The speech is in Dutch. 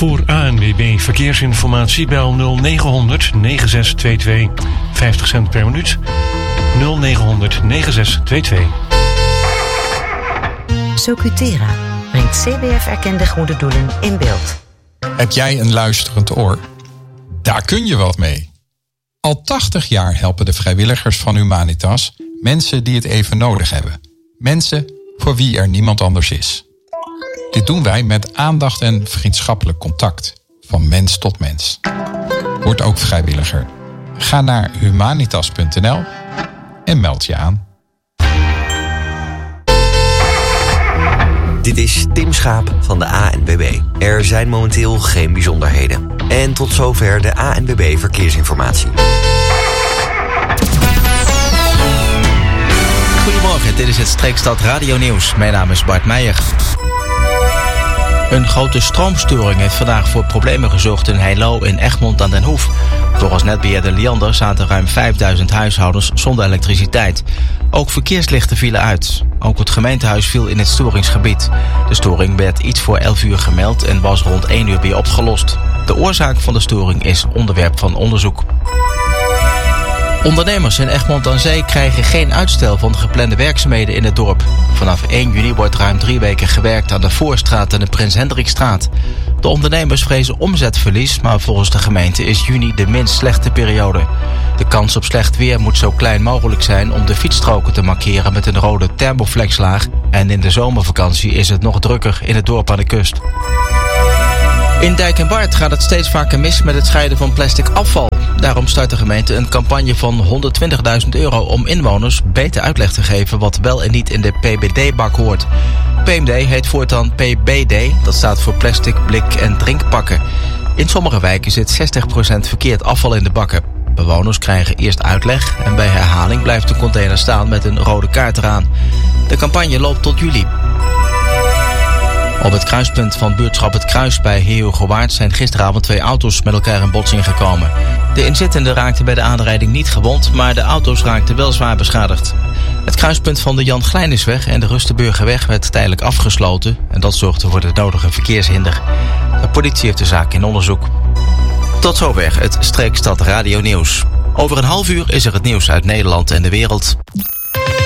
Voor ANWB Verkeersinformatie bel 0900 9622. 50 cent per minuut. 0900 9622. Socutera brengt CBF-erkende goede doelen in beeld. Heb jij een luisterend oor? Daar kun je wat mee. Al 80 jaar helpen de vrijwilligers van Humanitas mensen die het even nodig hebben. Mensen voor wie er niemand anders is. Dit doen wij met aandacht en vriendschappelijk contact. Van mens tot mens. Word ook vrijwilliger. Ga naar humanitas.nl en meld je aan. Dit is Tim Schaap van de ANWB. Er zijn momenteel geen bijzonderheden. En tot zover de ANWB Verkeersinformatie. Goedemorgen, dit is het Streekstad Radio Nieuws. Mijn naam is Bart Meijer. Een grote stroomstoring heeft vandaag voor problemen gezorgd in Heilo in Egmond aan den Hoef. Volgens netbeheerder Liander zaten ruim 5000 huishoudens zonder elektriciteit. Ook verkeerslichten vielen uit. Ook het gemeentehuis viel in het storingsgebied. De storing werd iets voor 11 uur gemeld en was rond 1 uur weer opgelost. De oorzaak van de storing is onderwerp van onderzoek. Ondernemers in Egmond aan Zee krijgen geen uitstel van de geplande werkzaamheden in het dorp. Vanaf 1 juni wordt ruim 3 weken gewerkt aan de Voorstraat en de Prins Hendrikstraat. De ondernemers vrezen omzetverlies, maar volgens de gemeente is juni de minst slechte periode. De kans op slecht weer moet zo klein mogelijk zijn om de fietsstroken te markeren met een rode thermoflexlaag. En in de zomervakantie is het nog drukker in het dorp aan de kust. In Dijk en Bart gaat het steeds vaker mis met het scheiden van plastic afval. Daarom start de gemeente een campagne van €120.000 om inwoners beter uitleg te geven wat wel en niet in de PBD-bak hoort. PMD heet voortaan PBD, dat staat voor plastic, blik en drinkpakken. In sommige wijken zit 60% verkeerd afval in de bakken. Bewoners krijgen eerst uitleg en bij herhaling blijft de container staan met een rode kaart eraan. De campagne loopt tot juli. Op het kruispunt van buurtschap Het Kruis bij Heerhugowaard zijn gisteravond 2 auto's met elkaar in botsing gekomen. De inzittenden raakten bij de aanrijding niet gewond, maar de auto's raakten wel zwaar beschadigd. Het kruispunt van de Jan Glijnisweg en de Rustenburgerweg werd tijdelijk afgesloten en dat zorgde voor de nodige verkeershinder. De politie heeft de zaak in onderzoek. Tot zover het Streekstad Radio Nieuws. Over een half uur is er het nieuws uit Nederland en de wereld.